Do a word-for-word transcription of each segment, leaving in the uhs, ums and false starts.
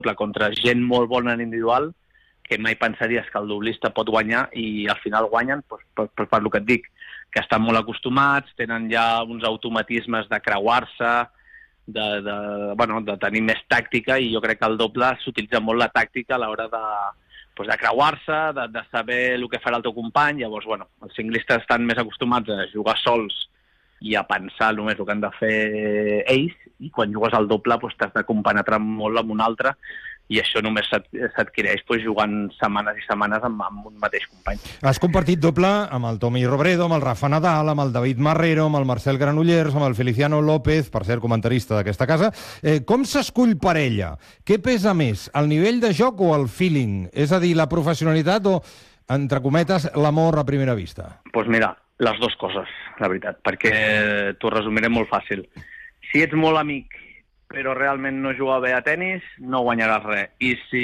contra gent molt bona en individual, que mai pensaries que el doblista pot guanyar, i al final guanyen doncs, per, per, per el que et dic, que estan molt acostumats, tenen ja uns automatismes de creuar-se, de, de, bueno, de tenir més tàctica, i jo crec que el doble s'utilitza molt la tàctica a l'hora de, doncs, de creuar-se, de, de saber el que farà el teu company. Llavors, bueno, els ciclistes estan més acostumats a jugar sols i a pensar només el que han de fer ells, i quan jugues al doble doncs, t'has de compenetrar molt amb un altre, i això només s'adquireix doncs, jugant setmanes i setmanes amb, amb un mateix company. Has compartit doble amb el Tommy Robredo, amb el Rafa Nadal, amb el David Marrero, amb el Marcel Granollers, amb el Feliciano López, per ser comentarista d'aquesta casa. Eh, com s'escull parella? Què pesa més, el nivell de joc o el feeling? És a dir, la professionalitat o, entre cometes, l'amor a primera vista? Doncs pues mira, les dues coses, la veritat, perquè t'ho resumiré molt fàcil. Si ets molt amic però realment no juga bé a tennis, no guanyaràs res. I si,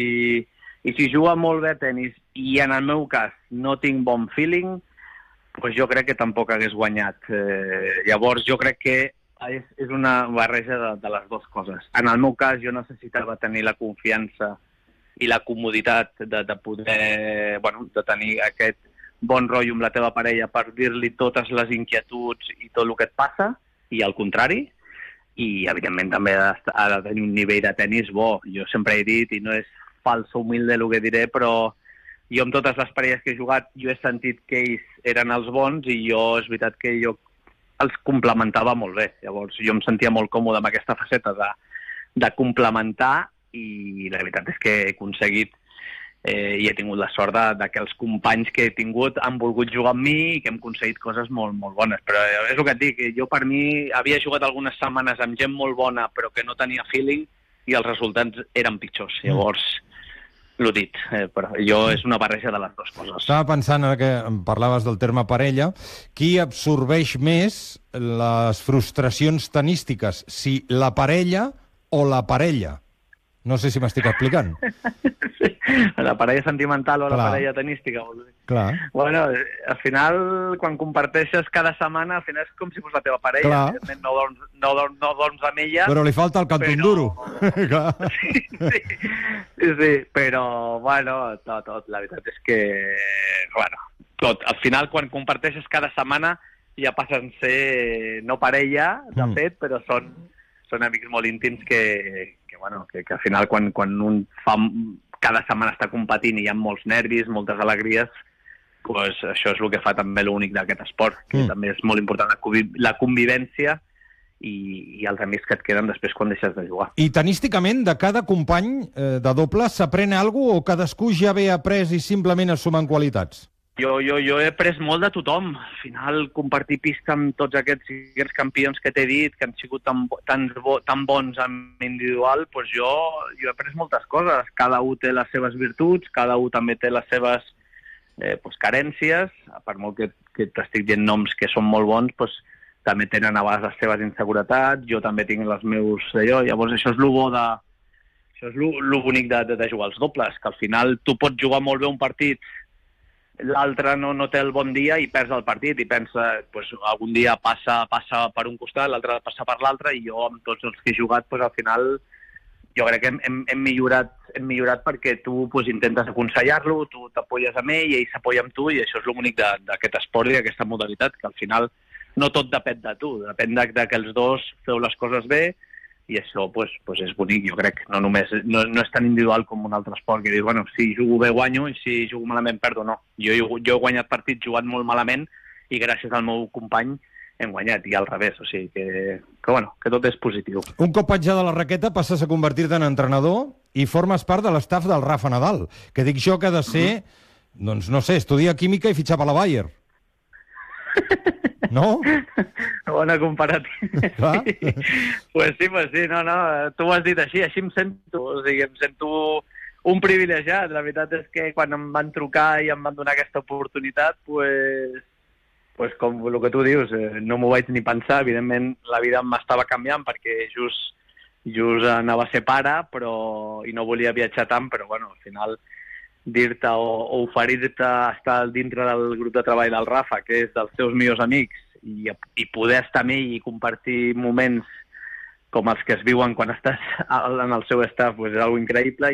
i si juga molt bé a tennis i en el meu cas no tinc bon feeling, doncs jo crec que tampoc hagués guanyat. Eh, llavors jo crec que és, és una barreja de, de les dues coses. En el meu cas jo necessitava tenir la confiança i la comoditat de, de poder, bueno, de tenir aquest bon rotllo amb la teva parella per dir-li totes les inquietuds i tot el que et passa, i al contrari. I, evidentment, també ha de, ha de tenir un nivell de tennis bo. Jo sempre he dit, i no és falso humilde el que diré, però jo amb totes les parelles que he jugat, jo he sentit que ells eren els bons, i jo, és veritat que jo els complementava molt bé. Llavors, jo em sentia molt còmode amb aquesta faceta de, de complementar, i la veritat és que he aconseguit eh, i he tingut la sort de, de que els companys que he tingut han volgut jugar amb mi i que hem aconseguit coses molt, molt bones. Però és el que et dic, jo per mi havia jugat algunes setmanes amb gent molt bona però que no tenia feeling, i els resultats eren pitjors. Llavors, l'ho dit, eh, però jo és una barreja de les dues coses. Estava pensant, ara que em parlaves del terme parella, qui absorbeix més les frustracions tenístiques, si la parella o la parella? No sé si m'estic explicant. Sí. La parella sentimental o Clar. La parella tenística. Clar. Bueno, al final, quan comparteixes cada setmana, al final és com si fos la teva parella. Clar. No dorms, no, dorms, no dorms amb ella. Però li falta el cantó però... duro. sí, sí, sí, sí, però, bueno, tot, tot, la veritat és que, bueno, tot. Al final, quan comparteixes cada setmana, ja passen a ser no parella, de mm. fet, però són, són amics molt íntims que, que, bueno, que, que al final, quan, quan un fa, cada setmana està competint i hi ha molts nervis, moltes alegries, pues això és el que fa també l'únic d'aquest esport, que mm. també és molt important la, conviv la convivència i, i els amics que et queden després quan deixes de jugar. I tenísticament, de cada company eh, de doble, s'aprèn alguna cosa o cadascú ja ve après i simplement es sumen qualitats? Jo, jo, jo he après molt de tothom. Al final, compartir pista amb tots aquests, aquests campions que t'he dit, que han sigut tan, tan, tan bons en individual, doncs jo, jo he après moltes coses. Cada un té les seves virtuts, cada un també té les seves eh, doncs, carències. Per molt que, que t'estic dient noms que són molt bons, doncs, també tenen a vegades les seves inseguretats, jo també tinc les meus d'allò. Llavors això és el bo de... Això és el bonic de, de, de jugar als dobles, que al final tu pots jugar molt bé un partit, l'altre no, no té el bon dia i perds el partit i pensa, pues, algun dia passa, passa per un costat, l'altre passa per l'altre, i jo amb tots els que he jugat, pues, al final jo crec que hem, hem, hem, millorat, hem millorat perquè tu pues, intentes aconsellar-lo, tu t'apoyes amb ell i ell s'apoya amb tu, i això és el bonic d'aquest esport i d'aquesta modalitat, que al final no tot depèn de tu, depèn de, de que els dos feu les coses bé, i això pues, pues és bonic, jo crec. No, només, no, no és tan individual com un altre esport, que dius, bueno, si jugo bé guanyo i si jugo malament perdo, no. Jo, jo he guanyat partits jugant molt malament i gràcies al meu company hem guanyat, i al revés, o sigui que, que, bueno, que tot és positiu. Un cop penjada la raqueta passes a convertir-te en entrenador i formes part de l'estaf del Rafa Nadal, que dic jo que ha de ser, mm-hmm. doncs no sé, estudiar química i fitxar per la Bayer. No? Bona comparativa. Clar. Sí. Pues sí, pues sí, no, no, tu ho has dit així, així em sento, o sigui, em sento un privilegiat. La veritat és que quan em van trucar i em van donar aquesta oportunitat, pues, pues com el que tu dius, eh, no m'ho vaig ni pensar. Evidentment, la vida m'estava canviant perquè just, just anava a ser pare, però, i no volia viatjar tant, però bueno, al final dir-te o, o oferir-te estar dintre del grup de treball del Rafa, que és dels teus millors amics, i, i poder estar amb ell i compartir moments com els que es viuen quan estàs en el seu staff, pues és algo increïble.